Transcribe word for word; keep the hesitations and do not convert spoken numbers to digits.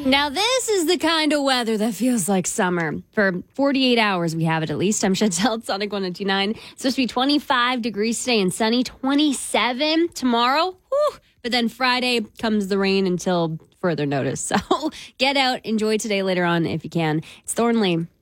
Now, this is the kind of weather that feels like summer. For forty-eight hours, we have it at least. I'm Chantel at Sonic one oh two point nine. It's supposed to be twenty-five degrees today and sunny, twenty-seven tomorrow. Whew. But then Friday comes the rain until further notice. So get out, enjoy today later on if you can. It's Thornley.